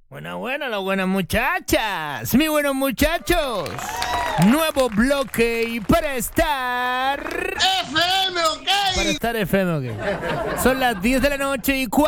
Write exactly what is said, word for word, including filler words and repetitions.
Buena, buena, las buenas muchachas, mis buenos muchachos. Nuevo bloque y para estar... F M, ¿ok? Para estar F M, ¿ok? Son las diez de la noche y cuatro.